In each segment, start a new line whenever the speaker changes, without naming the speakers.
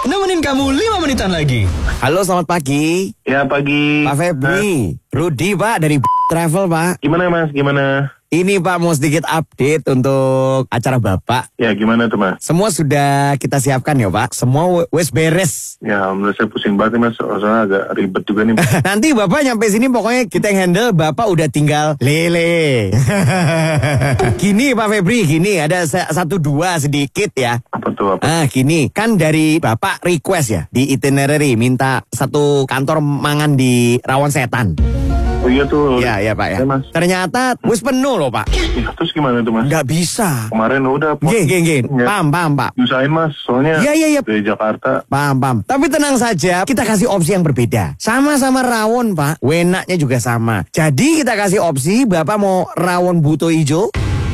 nemenin kamu 5 menitan lagi.
Halo, selamat pagi.
Ya, pagi.
Pak Febri, Rudi Pak dari Travel Pak.
Gimana Mas, gimana?
Ini Pak mau sedikit update untuk acara Bapak.
Ya, gimana tuh Mas?
Semua sudah kita siapkan ya Pak. Semua wes beres.
Ya, alhamdulillah saya pusing banget nih Mas. Soalnya agak ribet juga nih.
Nanti Bapak nyampe sini pokoknya kita yang handle. Bapak udah tinggal lele. Gini Pak Febri, gini ada 1-2 sedikit ya.
Apa tuh? Apa?
Gini, kan dari Bapak request ya di itinerary minta satu kantor mangan di Rawon Setan.
Oh iya tuh.
Iya Pak ya.
Ya, Mas.
Ternyata wis penuh loh Pak.
Ya, terus gimana tuh Mas?
Nggak bisa.
Kemarin udah.
Geng.
Ya.
Paham Pak.
Usahain Mas, soalnya
Iya.
dari Jakarta.
Paham. Tapi tenang saja, kita kasih opsi yang berbeda. Sama-sama rawon Pak, wenaknya juga sama. Jadi kita kasih opsi, Bapak mau rawon buto ijo,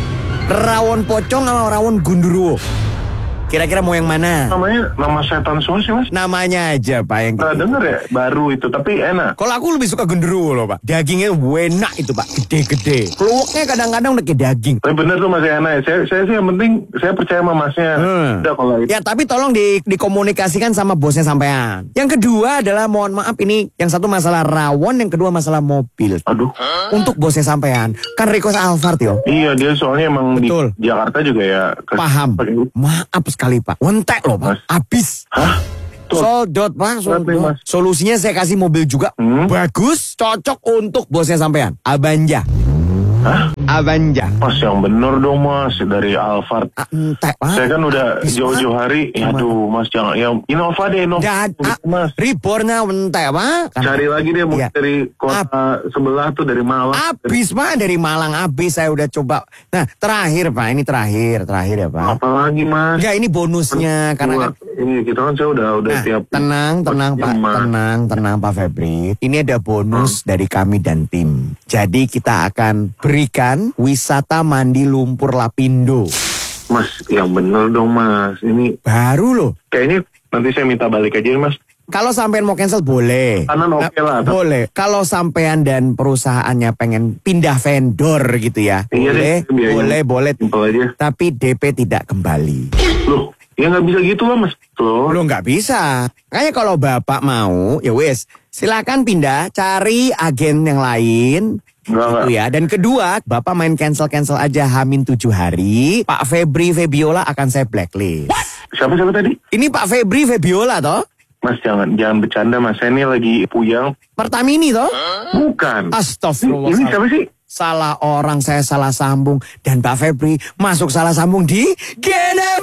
rawon pocong sama rawon gundurwo. Kira-kira mau yang mana?
Namanya nama setan semua sih Mas.
Namanya aja Pak yang
Pernah denger ya? Baru itu, tapi enak.
Kalau aku lebih suka genderuwo loh Pak. Dagingnya enak itu Pak, gede-gede. Keluaknya kadang-kadang udah kayak daging.
Tapi bener tuh Mas, enak ya. Saya sih yang penting, saya percaya sama Masnya. Udah kalau itu.
Ya tapi tolong dikomunikasikan sama bosnya sampean. Yang kedua adalah mohon maaf ini, yang satu masalah rawon, yang kedua masalah mobil.
Aduh.
Untuk bosnya sampean, kan request Alphard yo.
Iya, dia soalnya emang
Betul.
di Jakarta juga ya.
Paham. Maaf sekali Pak. Wentek loh Pak.
Mas.
Habis.
Hah? Tuh.
Soldot Pak,
Berarti,
soldot.
Mas.
Solusinya saya kasih mobil juga. Bagus, cocok untuk bosnya sampean. Abanja.
Hah?
Abanja.
Mas yang bener dong Mas, dari Alphard.
Entek Pak.
Saya kan udah
Habis,
jauh-jauh
Pak.
hari. Aduh Mas, jangan. Ya, Innova deh, Innova. Mas.
Rebornya entek Pak.
Cari lagi deh, mungkin
Iya.
dari kota sebelah tuh, dari Malang.
Habis Pak, dari Malang habis saya udah coba. Nah, terakhir Pak, ini terakhir ya Pak.
Apalagi Mas?
Enggak, ini bonusnya karena kan
Ini kita kan saya udah
nah,
tiap.
tenang Pak,
Mas.
tenang Pak Febri. Ini ada bonus dari kami dan tim. Jadi kita akan berikan wisata mandi lumpur Lapindo.
Mas, yang bener dong Mas. Ini
Baru loh.
kayaknya nanti saya minta balik aja nih, Mas.
Kalau sampean mau cancel boleh.
Kanan oke lah.
Boleh. Kalau sampean dan perusahaannya pengen pindah vendor gitu ya.
Iya deh,
Boleh.
Simpel aja.
Tapi DP tidak kembali.
Loh, ya nggak bisa gitu lah Mas. Loh.
Lo nggak bisa. Kayaknya kalau Bapak mau, ya wes, silakan pindah, cari agen yang lain.
Enggak.
Ya. Dan kedua, Bapak main cancel aja Hamin 7 hari. Pak Febri Febiola akan saya blacklist.
Siapa tadi?
Ini Pak Febri Febiola toh?
Mas jangan bercanda Mas. Saya ini lagi puyang.
Pertamini toh?
Bukan.
Astagfirullah.
Ini siapa sih?
Salah orang, saya salah sambung. Dan Pak Febri masuk salah sambung di GNFM.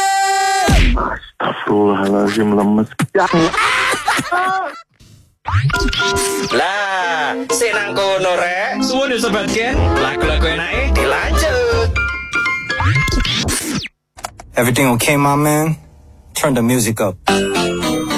Astagfirullahaladzim, lemes.
Lah, senang kono rek. Suwun yo sobat Gen. Lagu-lagu enake dilanjut.
Everything okay, my man? Turn the music up.